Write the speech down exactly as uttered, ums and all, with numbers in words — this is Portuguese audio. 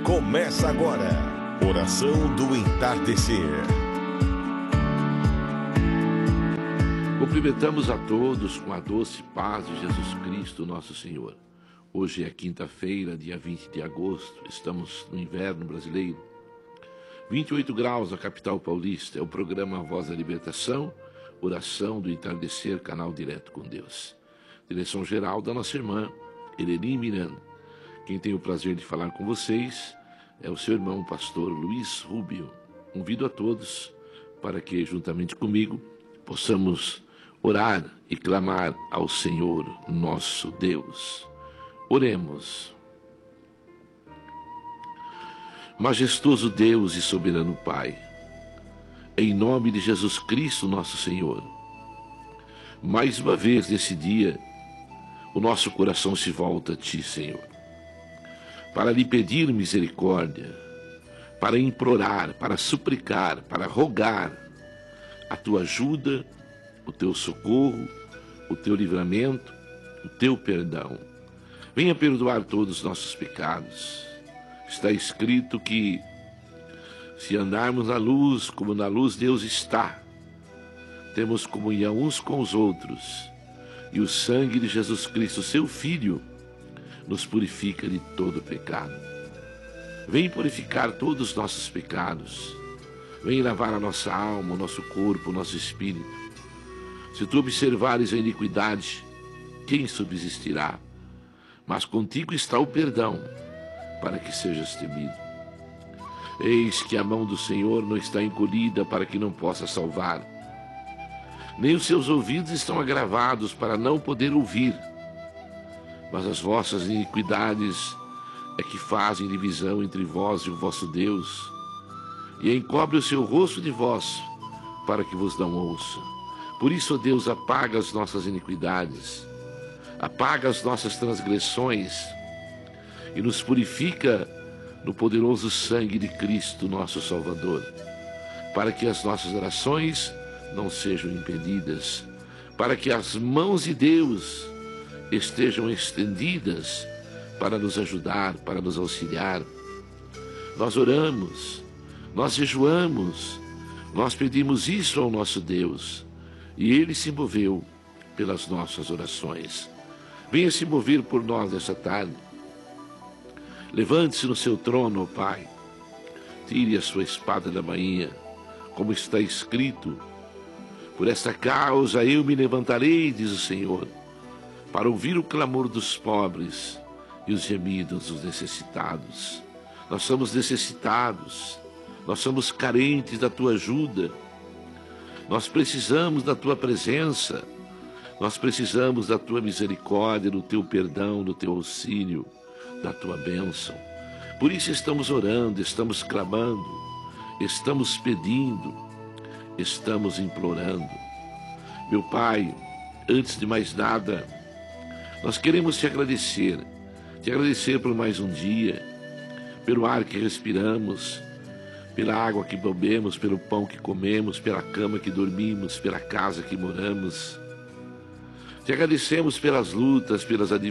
Começa agora, Oração do Entardecer. Cumprimentamos a todos com a doce paz de Jesus Cristo, nosso Senhor. Hoje é quinta-feira, dia vinte de agosto, estamos no inverno brasileiro. vinte e oito graus na capital paulista, é o programa Voz da Libertação, Oração do Entardecer, canal direto com Deus. Direção geral da nossa irmã, Eleni Miranda. Quem tem o prazer de falar com vocês é o seu irmão, pastor Luiz Rubio. Convido a todos para que, juntamente comigo, possamos orar e clamar ao Senhor, nosso Deus. Oremos. Majestoso Deus e soberano Pai, em nome de Jesus Cristo, nosso Senhor, mais uma vez nesse dia, o nosso coração se volta a Ti, Senhor, para lhe pedir misericórdia, para implorar, para suplicar, para rogar a Tua ajuda, o Teu socorro, o Teu livramento, o Teu perdão. Venha perdoar todos os nossos pecados. Está escrito que, se andarmos na luz, como na luz Deus está, temos comunhão uns com os outros, e o sangue de Jesus Cristo, seu Filho, nos purifica de todo pecado. Vem purificar todos os nossos pecados. Vem lavar a nossa alma, o nosso corpo, o nosso espírito. Se tu observares a iniquidade, quem subsistirá? Mas contigo está o perdão, para que sejas temido. Eis que a mão do Senhor não está encolhida para que não possa salvar, nem os seus ouvidos estão agravados para não poder ouvir. Mas as vossas iniquidades é que fazem divisão entre vós e o vosso Deus, e encobre o seu rosto de vós, para que vos não ouça. Por isso, ó Deus, apaga as nossas iniquidades, apaga as nossas transgressões, e nos purifica no poderoso sangue de Cristo, nosso Salvador, para que as nossas orações não sejam impedidas, para que as mãos de Deus estejam estendidas para nos ajudar, para nos auxiliar. Nós oramos, nós jejuamos, nós pedimos isso ao nosso Deus, e Ele se moveu pelas nossas orações. Venha se mover por nós nessa tarde. Levante-se no seu trono, ó Pai. Tire a sua espada da bainha, como está escrito: por esta causa eu me levantarei, diz o Senhor, para ouvir o clamor dos pobres e os gemidos dos necessitados. Nós somos necessitados, nós somos carentes da Tua ajuda, nós precisamos da Tua presença, nós precisamos da Tua misericórdia, do Teu perdão, do Teu auxílio, da Tua bênção. Por isso estamos orando, estamos clamando, estamos pedindo, estamos implorando. Meu Pai, antes de mais nada, nós queremos Te agradecer, Te agradecer por mais um dia, pelo ar que respiramos, pela água que bebemos, pelo pão que comemos, pela cama que dormimos, pela casa que moramos. Te agradecemos pelas lutas, pelas adversidades,